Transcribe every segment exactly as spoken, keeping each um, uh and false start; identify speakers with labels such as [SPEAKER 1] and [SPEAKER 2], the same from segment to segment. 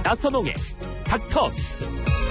[SPEAKER 1] 나선홍의 닥터스.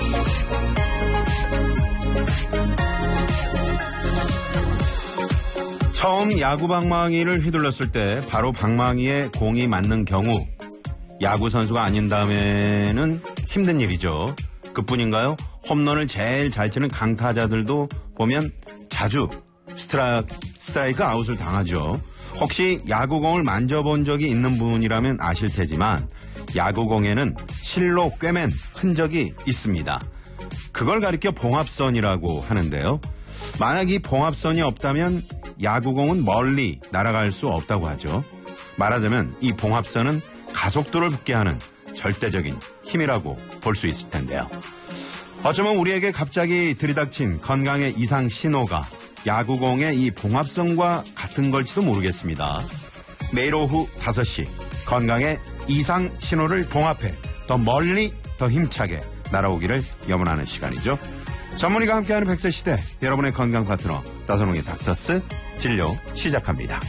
[SPEAKER 2] 처음 야구 방망이를 휘둘렀을 때 바로 방망이에 공이 맞는 경우 야구 선수가 아닌 다음에는 힘든 일이죠. 그뿐인가요? 홈런을 제일 잘 치는 강타자들도 보면 자주 스트라, 스트라이크 아웃을 당하죠. 혹시 야구공을 만져본 적이 있는 분이라면 아실 테지만 야구공에는 실로 꿰맨 흔적이 있습니다. 그걸 가리켜 봉합선이라고 하는데요. 만약 이 봉합선이 없다면 야구공은 멀리 날아갈 수 없다고 하죠. 말하자면 이 봉합선은 가속도를 붙게 하는 절대적인 힘이라고 볼 수 있을 텐데요. 어쩌면 우리에게 갑자기 들이닥친 건강의 이상 신호가 야구공의 이 봉합선과 같은 걸지도 모르겠습니다. 매일 오후 다섯 시 건강의 이상 신호를 봉합해 더 멀리 더 힘차게 날아오기를 염원하는 시간이죠. 전문의가 함께하는 백세 시대, 여러분의 건강 파트너 나선홍의 닥터스 진료 시작합니다.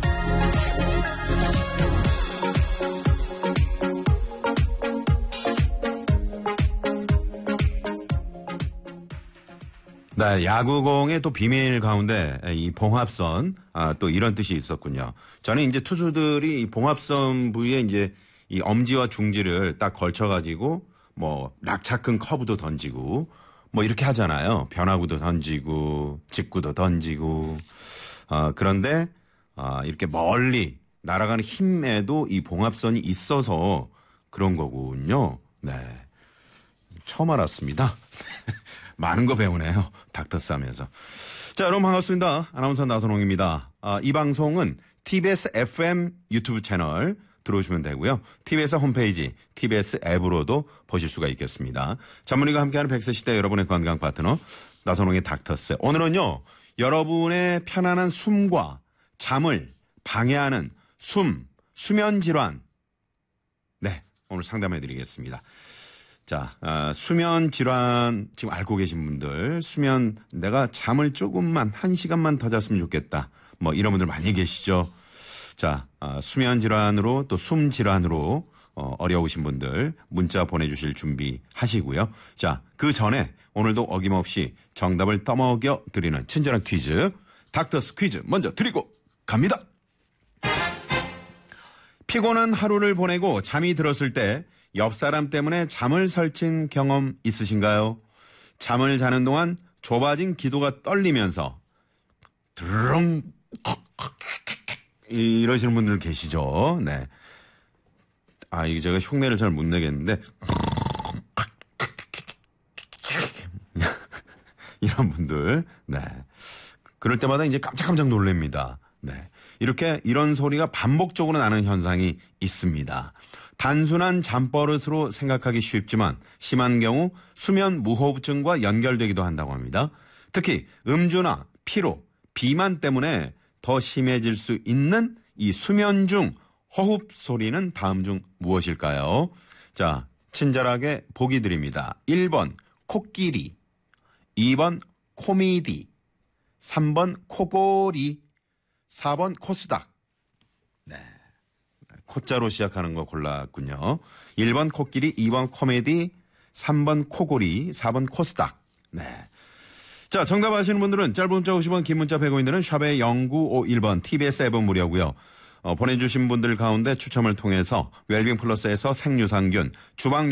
[SPEAKER 2] 네, 야구공의 또 비밀 가운데 이 봉합선, 아, 또 이런 뜻이 있었군요. 저는 이제 투수들이 이 봉합선 부위에 이제 이 엄지와 중지를 딱 걸쳐가지고 뭐 낙차 큰 커브도 던지고 뭐 이렇게 하잖아요. 변화구도 던지고 직구도 던지고. 어, 그런데 어, 이렇게 멀리 날아가는 힘에도 이 봉합선이 있어서 그런 거군요. 네, 처음 알았습니다. 많은 거 배우네요. 닥터스 하면서. 자, 여러분 반갑습니다. 아나운서 나선홍입니다. 아, 이 방송은 티비에스 에프엠 유튜브 채널 들어오시면 되고요. 티비에스 홈페이지, 티비에스 앱으로도 보실 수가 있겠습니다. 전문의가 함께하는 백세 시대, 여러분의 건강 파트너 나선홍의 닥터스. 오늘은요, 여러분의 편안한 숨과 잠을 방해하는 숨, 수면 질환. 네, 오늘 상담해 드리겠습니다. 자, 어, 수면 질환 지금 앓고 계신 분들, 수면 내가 잠을 조금만 한 시간만 더 잤으면 좋겠다. 뭐 이런 분들 많이 계시죠. 자, 어, 수면 질환으로 또 숨 질환으로 어, 어려우신 분들 문자 보내주실 준비 하시고요. 자, 그 전에 오늘도 어김없이 정답을 떠먹여 드리는 친절한 퀴즈, 닥터스 퀴즈 먼저 드리고 갑니다. 피곤한 하루를 보내고 잠이 들었을 때 옆 사람 때문에 잠을 설친 경험 있으신가요? 잠을 자는 동안 좁아진 기도가 떨리면서 드릉 이러시는 분들 계시죠? 네. 아, 이게 제가 흉내를 잘 못 내겠는데 이런 분들, 네. 그럴 때마다 이제 깜짝깜짝 놀랍니다. 네. 이렇게 이런 소리가 반복적으로 나는 현상이 있습니다. 단순한 잠버릇으로 생각하기 쉽지만 심한 경우 수면 무호흡증과 연결되기도 한다고 합니다. 특히 음주나 피로, 비만 때문에 더 심해질 수 있는 이 수면 중 호흡 소리는 다음 중 무엇일까요? 자, 친절하게 보기 드립니다. 일 번 코끼리, 이 번 코미디, 삼 번 코골이, 사 번 코스닥. 네. 코자로 시작하는 거 골랐군요. 일 번 코끼리, 이 번 코미디, 삼 번 코골이, 사 번 코스닥. 네. 자, 정답 아시는 분들은 짧은 문자 오십 원, 긴 문자 백 원들은 샵에 영구오일 번 티비에스 앱은 무료고요. 어, 보내주신 분들 가운데 추첨을 통해서 웰빙 플러스에서 생유산균, 주방